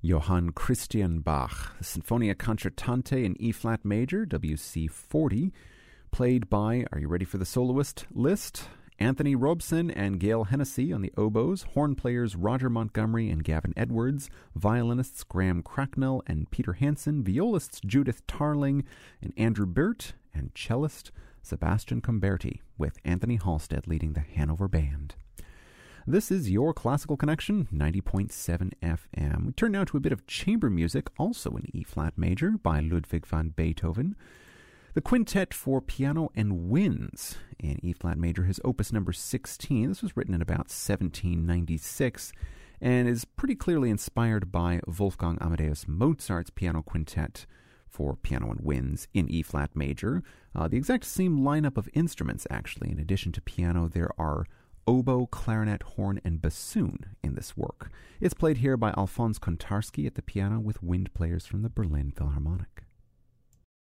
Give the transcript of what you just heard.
Johann Christian Bach, the Sinfonia Concertante in E-flat major, WC 40, played by, are you ready for the soloist list? Anthony Robson and Gail Hennessy on the oboes, horn players Roger Montgomery and Gavin Edwards, violinists Graham Cracknell and Peter Hansen, violists Judith Tarling and Andrew Burt, and cellist Sebastian Comberti, with Anthony Halstead leading the Hanover Band. This is your Classical Connection, 90.7 FM. We turn now to a bit of chamber music, also in E-flat major, by Ludwig van Beethoven. The Quintet for Piano and Winds in E-flat major, his opus number 16. This was written in about 1796 and is pretty clearly inspired by Wolfgang Amadeus Mozart's Piano Quintet for Piano and Winds in E-flat major. The exact same lineup of instruments, actually. In addition to piano, there are oboe, clarinet, horn, and bassoon in this work. It's played here by Alphonse Kontarski at the piano with wind players from the Berlin Philharmonic.